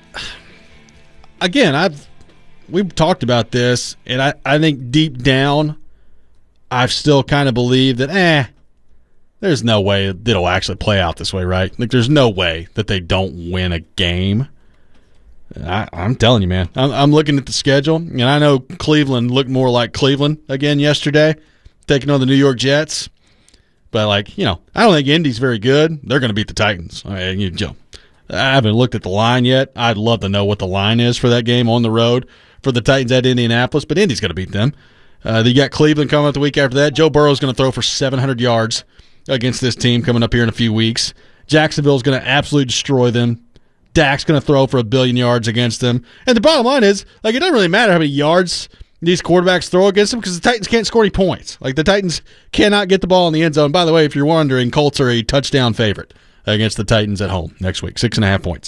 F: we've talked about this, and I think deep down, I've still kind of believed that there's no way it'll actually play out this way, right? Like, there's no way that they don't win a game. I'm telling you, man. I'm looking at the schedule, and I know Cleveland looked more like Cleveland again yesterday, taking on the New York Jets. But, I don't think Indy's very good. They're going to beat the Titans. I haven't looked at the line yet. I'd love to know what the line is for that game on the road for the Titans at Indianapolis, but Indy's going to beat them. You got Cleveland coming up the week after that. Joe Burrow's going to throw for 700 yards against this team coming up here in a few weeks. Jacksonville's going to absolutely destroy them. Dak's going to throw for 1 billion yards against them. And the bottom line is, like, it doesn't really matter how many yards these quarterbacks throw against them because the Titans can't score any points. Like, the Titans cannot get the ball in the end zone. By the way, if you're wondering, Colts are a touchdown favorite against the Titans at home next week, 6.5 points.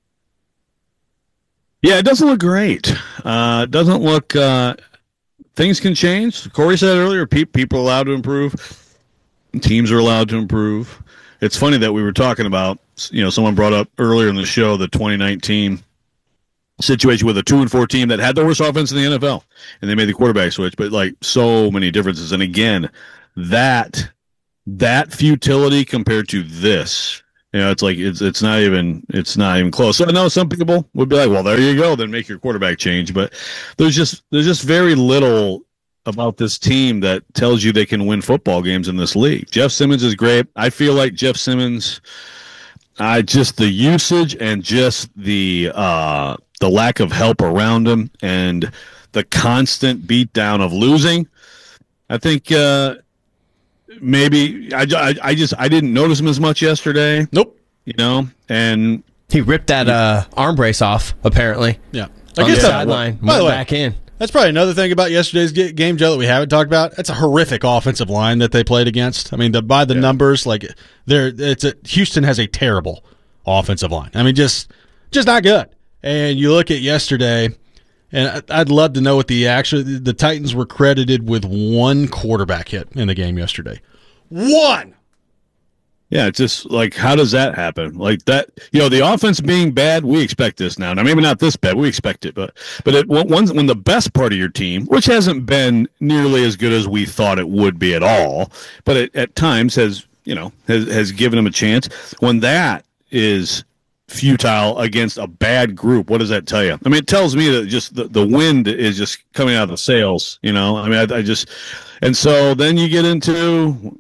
H: Yeah, it doesn't look great. It doesn't look things can change. Corey said earlier, people are allowed to improve. Teams are allowed to improve. It's funny that we were talking about, someone brought up earlier in the show the 2019 situation with a 2-4 team that had the worst offense in the NFL, and they made the quarterback switch, but like so many differences. And again, that futility compared to this, it's like it's not even close. So I know some people would be like, well, there you go, then make your quarterback change. But there's just very little about this team that tells you they can win football games in this league. Jeff Simmons is great. I feel like Jeff Simmons, just the usage and just the lack of help around him and the constant beatdown of losing. I think maybe I didn't notice him as much yesterday.
F: Nope.
P: And he ripped that arm brace off, apparently.
F: Yeah.
P: On the sideline. By the way, back in.
F: That's probably another thing about yesterday's game, Joe, that we haven't talked about. It's a horrific offensive line that they played against. I mean, by the numbers, like Houston has a terrible offensive line. I mean, just not good. And you look at yesterday, and I'd love to know what the Titans were credited with 1 quarterback hit in the game yesterday. 1.
H: Yeah, it's just like, how does that happen? Like that, the offense being bad, we expect this now. Now, maybe not this bad, we expect it, but when the best part of your team, which hasn't been nearly as good as we thought it would be at all, but it at times has given them a chance. When that is futile against a bad group, what does that tell you? I mean, it tells me that just the wind is just coming out of the sails. I mean, and so then you get into.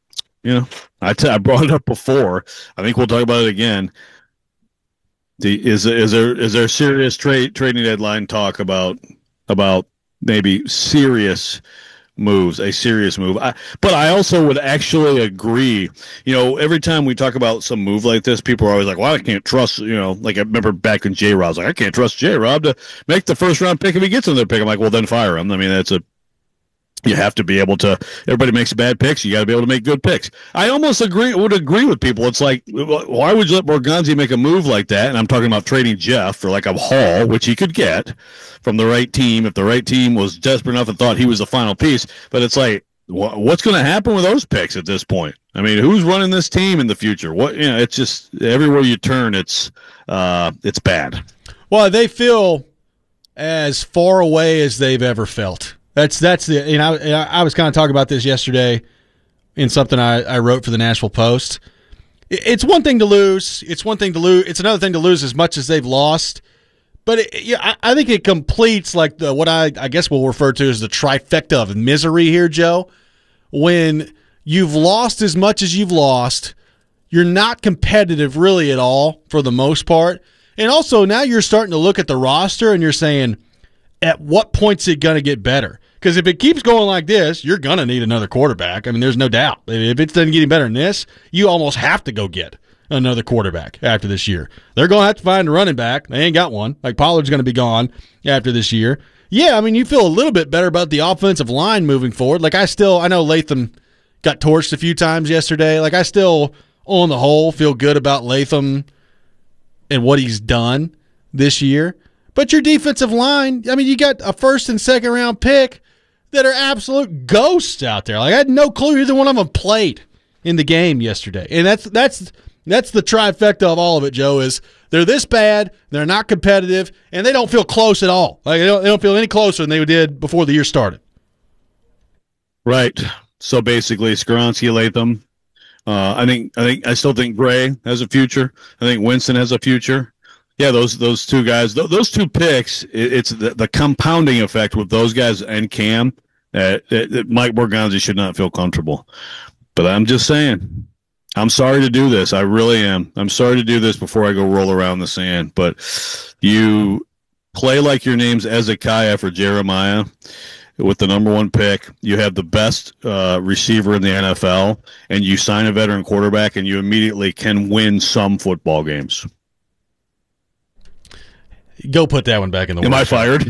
H: I brought it up before. I think we'll talk about it again. Is there serious trading deadline talk about maybe serious moves, a serious move? But I also would actually agree. Every time we talk about some move like this, people are always like, "Well, I can't trust." Like I remember back in J-Rob, I was like, "I can't trust J-Rob to make the first round pick if he gets another pick." I'm like, "Well, then fire him." I mean, you have to be able to. Everybody makes bad picks. You got to be able to make good picks. I almost would agree with people. It's like, why would you let Borgonzi make a move like that? And I'm talking about trading Jeff for like a haul, which he could get from the right team if the right team was desperate enough and thought he was the final piece. But it's like, what's going to happen with those picks at this point? I mean, who's running this team in the future? It's just everywhere you turn, it's bad.
F: Well, they feel as far away as they've ever felt. That's the I was kind of talking about this yesterday in something I wrote for the Nashville Post. It's one thing to lose. It's one thing to lose. It's another thing to lose as much as they've lost. But I think it completes like what I guess we'll refer to as the trifecta of misery here, Joe. When you've lost as much as you've lost, you're not competitive really at all for the most part. And also now you're starting to look at the roster and you're saying, at what point's it going to get better? Because if it keeps going like this, you're going to need another quarterback. I mean, there's no doubt. If it doesn't get better than this, you almost have to go get another quarterback after this year. They're going to have to find a running back. They ain't got one. Like, Pollard's going to be gone after this year. Yeah, I mean, you feel a little bit better about the offensive line moving forward. Like, I know Latham got torched a few times yesterday. Like, I still, on the whole, feel good about Latham and what he's done this year. But your defensive line, I mean, you got a first and second round pick that are absolute ghosts out there. Like, I had no clue either one of them played in the game yesterday. And that's the trifecta of all of it, Joe, is they're this bad, they're not competitive, and they don't feel close at all. Like, they don't feel any closer than they did before the year started.
H: Right. So basically, Skoronski, Latham. I still think Gray has a future. I think Winston has a future. Yeah, those two guys, those two picks, it's the compounding effect with those guys and Cam. Mike Borgonzi should not feel comfortable. But I'm just saying, I'm sorry to do this. I really am. I'm sorry to do this before I go roll around in the sand. But you play like your name's Ezekiah for Jeremiah with the number 1 pick. You have the best receiver in the NFL, and you sign a veteran quarterback, and you immediately can win some football games.
F: Go put that one back in the workshop.
H: Am I fired?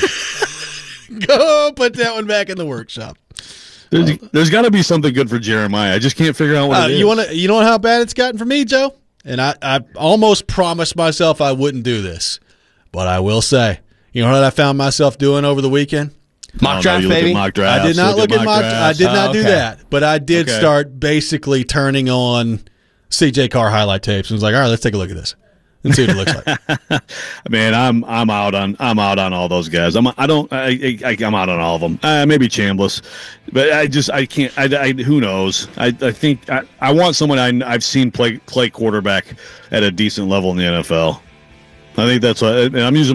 F: Go put that one back in the workshop.
H: There's got to be something good for Jeremiah. I just can't figure out what it is.
F: You know how bad it's gotten for me, Joe? And I almost promised myself I wouldn't do this. But I will say, you know what I found myself doing over the weekend?
P: Mock draft, baby.
H: Mock drafts,
F: I did not look at mock drafts. I did not do that. But I did
H: Okay.
F: start basically turning on CJ Carr highlight tapes and was like, all right, let's take a look at this and see what it looks like.
H: Man, I'm out on all those guys. I'm out on all of them. Maybe Chambliss, but I can't. Who knows? I think I want someone I've seen play quarterback at a decent level in the NFL. I think that's what I'm using.